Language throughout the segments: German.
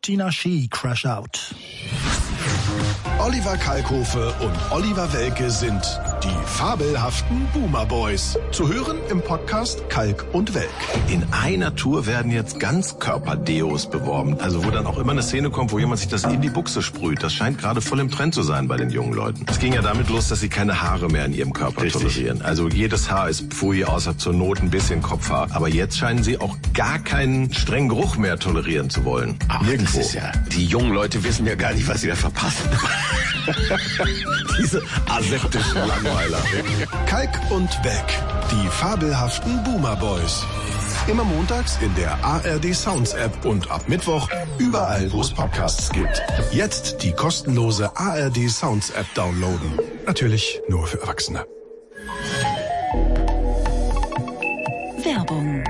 Tina Shee, Crash Out. Oliver Kalkofe und Oliver Welke sind die fabelhaften Boomer Boys. Zu hören im Podcast Kalk und Welk. In einer Tour werden jetzt Ganzkörperdeos beworben. Also wo dann auch immer eine Szene kommt, wo jemand sich das in die Buchse sprüht. Das scheint gerade voll im Trend zu sein bei den jungen Leuten. Es ging ja damit los, dass sie keine Haare mehr in ihrem Körper tolerieren. Also jedes Haar ist pfui, außer zur Not ein bisschen Kopfhaar. Aber jetzt scheinen sie auch gar keinen strengen Geruch mehr tolerieren zu wollen. Nirgendwo. Das ist ja, die jungen Leute wissen ja gar nicht, was sie da verpassen. Diese aseptischen Langweiler. Kalk und Welk, die fabelhaften Boomer Boys. Immer montags in der ARD Sounds App und ab Mittwoch überall, wo es Podcasts gibt. Jetzt die kostenlose ARD Sounds App downloaden. Natürlich nur für Erwachsene. Werbung.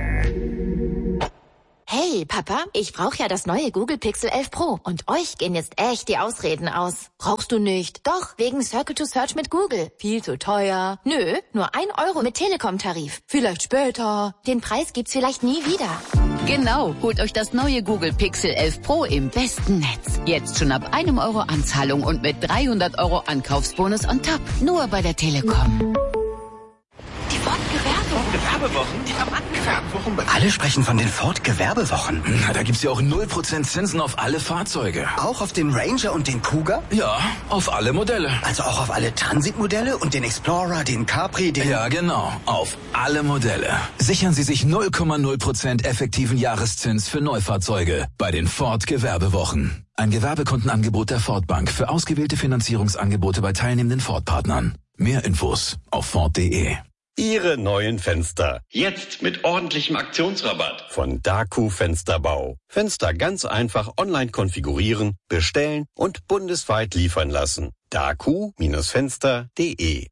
Hey, Papa, ich brauche ja das neue Google Pixel 11 Pro. Und euch gehen jetzt echt die Ausreden aus. Brauchst du nicht? Doch, wegen Circle to Search mit Google. Viel zu teuer. Nö, nur 1 Euro mit Telekom-Tarif. Vielleicht später. Den Preis gibt's vielleicht nie wieder. Genau, holt euch das neue Google Pixel 11 Pro im besten Netz. Jetzt schon ab 1 Euro Anzahlung und mit 300 Euro Ankaufsbonus on top. Nur bei der Telekom. Die Gewerbewochen? Die Gewerbewochen. Alle sprechen von den Ford-Gewerbewochen. Na, da gibt's ja auch 0% Zinsen auf alle Fahrzeuge. Auch auf den Ranger und den Cougar? Ja, auf alle Modelle. Also auch auf alle Transit-Modelle und den Explorer, den Capri, den... Ja, genau. Auf alle Modelle. Sichern Sie sich 0,0% effektiven Jahreszins für Neufahrzeuge bei den Ford-Gewerbewochen. Ein Gewerbekundenangebot der Ford Bank für ausgewählte Finanzierungsangebote bei teilnehmenden Ford-Partnern. Mehr Infos auf Ford.de. Ihre neuen Fenster. Jetzt mit ordentlichem Aktionsrabatt. Von Daku Fensterbau. Fenster ganz einfach online konfigurieren, bestellen und bundesweit liefern lassen. Daku-Fenster.de.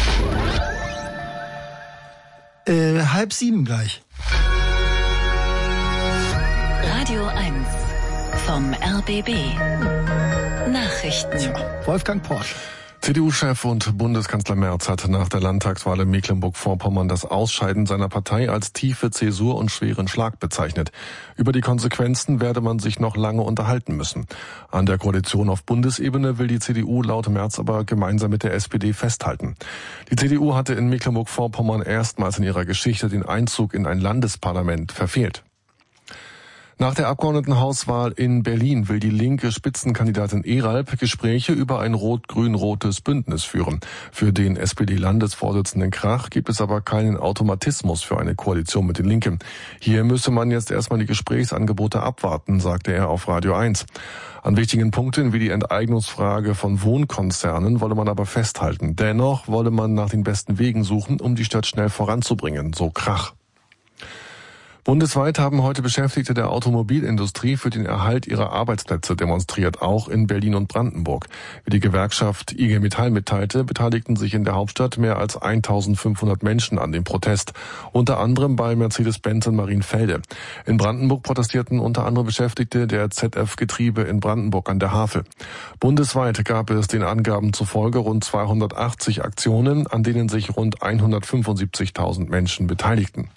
6:30 gleich. Radio 1 vom RBB. Nachrichten. Wolfgang Porsche. CDU-Chef und Bundeskanzler Merz hat nach der Landtagswahl in Mecklenburg-Vorpommern das Ausscheiden seiner Partei als tiefe Zäsur und schweren Schlag bezeichnet. Über die Konsequenzen werde man sich noch lange unterhalten müssen. An der Koalition auf Bundesebene will die CDU laut Merz aber gemeinsam mit der SPD festhalten. Die CDU hatte in Mecklenburg-Vorpommern erstmals in ihrer Geschichte den Einzug in ein Landesparlament verfehlt. Nach der Abgeordnetenhauswahl in Berlin will die linke Spitzenkandidatin Eralp Gespräche über ein rot-grün-rotes Bündnis führen. Für den SPD-Landesvorsitzenden Krach gibt es aber keinen Automatismus für eine Koalition mit den Linken. Hier müsse man jetzt erstmal die Gesprächsangebote abwarten, sagte er auf Radio 1. An wichtigen Punkten wie die Enteignungsfrage von Wohnkonzernen wolle man aber festhalten. Dennoch wolle man nach den besten Wegen suchen, um die Stadt schnell voranzubringen, so Krach. Bundesweit haben heute Beschäftigte der Automobilindustrie für den Erhalt ihrer Arbeitsplätze demonstriert, auch in Berlin und Brandenburg. Wie die Gewerkschaft IG Metall mitteilte, beteiligten sich in der Hauptstadt mehr als 1500 Menschen an dem Protest, unter anderem bei Mercedes-Benz in Marienfelde. In Brandenburg protestierten unter anderem Beschäftigte der ZF-Getriebe in Brandenburg an der Havel. Bundesweit gab es den Angaben zufolge rund 280 Aktionen, an denen sich rund 175.000 Menschen beteiligten.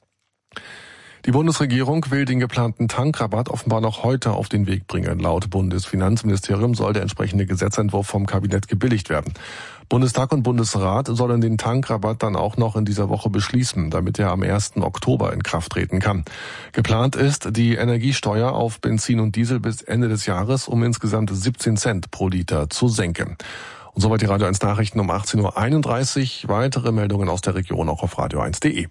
Die Bundesregierung will den geplanten Tankrabatt offenbar noch heute auf den Weg bringen. Laut Bundesfinanzministerium soll der entsprechende Gesetzentwurf vom Kabinett gebilligt werden. Bundestag und Bundesrat sollen den Tankrabatt dann auch noch in dieser Woche beschließen, damit er am 1. Oktober in Kraft treten kann. Geplant ist die Energiesteuer auf Benzin und Diesel bis Ende des Jahres um insgesamt 17 Cent pro Liter zu senken. Und soweit die Radio 1 Nachrichten um 18.31 Uhr. Weitere Meldungen aus der Region auch auf radio1.de.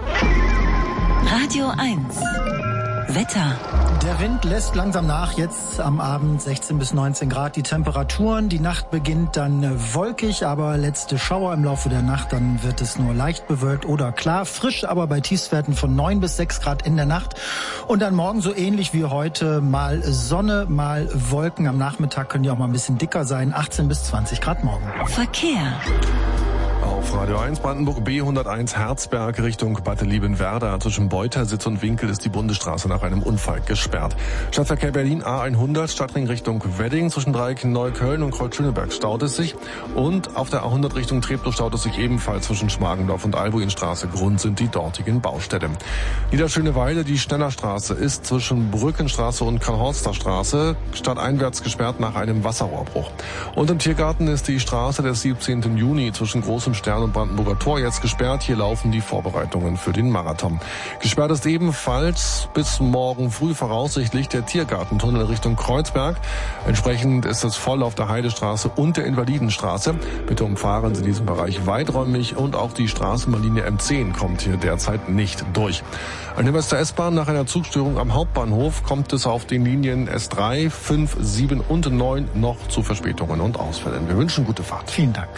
Radio 1. Wetter. Der Wind lässt langsam nach, jetzt am Abend 16 bis 19 Grad die Temperaturen. Die Nacht beginnt dann wolkig, aber letzte Schauer im Laufe der Nacht, dann wird es nur leicht bewölkt oder klar. Frisch, aber bei Tiefstwerten von 9 bis 6 Grad in der Nacht. Und dann morgen so ähnlich wie heute, mal Sonne, mal Wolken. Am Nachmittag können die auch mal ein bisschen dicker sein, 18 bis 20 Grad morgen. Verkehr. auf Radio 1 Brandenburg B101 Herzberg Richtung Bad Liebenwerda. Zwischen Beutersitz und Winkel ist die Bundesstraße nach einem Unfall gesperrt. Stadtverkehr Berlin A100 Stadtring Richtung Wedding. Zwischen Dreieck Neukölln und Kreuz-Schöneberg staut es sich. Und auf der A100 Richtung Treptow staut es sich ebenfalls zwischen Schmargendorf und Albuinstraße. Grund sind die dortigen Baustelle. Niederschöneweide, die Stellerstraße ist zwischen Brückenstraße und Karl-Horster Straße stadteinwärts gesperrt nach einem Wasserrohrbruch. Und im Tiergarten ist die Straße des 17. Juni zwischen Großem Stern und Brandenburger Tor jetzt gesperrt. Hier laufen die Vorbereitungen für den Marathon. Gesperrt ist ebenfalls bis morgen früh voraussichtlich der Tiergartentunnel Richtung Kreuzberg. Entsprechend ist es voll auf der Heidestraße und der Invalidenstraße. Bitte umfahren Sie diesen Bereich weiträumig und auch die Straßenbahnlinie M10 kommt hier derzeit nicht durch. An der Wester S-Bahn nach einer Zugstörung am Hauptbahnhof kommt es auf den Linien S3, 5, 7 und 9 noch zu Verspätungen und Ausfällen. Wir wünschen gute Fahrt. Vielen Dank.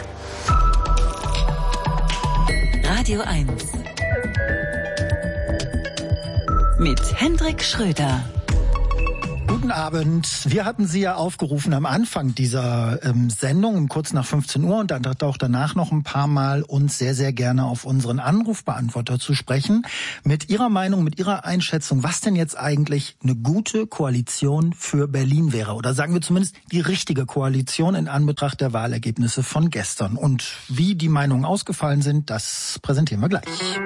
Radio 1 mit Hendrik Schröder. Guten Abend. Wir hatten Sie ja aufgerufen am Anfang dieser Sendung um kurz nach 15 Uhr und dann auch danach noch ein paar Mal uns sehr, sehr gerne auf unseren Anrufbeantworter zu sprechen. Mit Ihrer Meinung, mit Ihrer Einschätzung, was denn jetzt eigentlich eine gute Koalition für Berlin wäre. Oder sagen wir zumindest die richtige Koalition in Anbetracht der Wahlergebnisse von gestern. Und wie die Meinungen ausgefallen sind, das präsentieren wir gleich.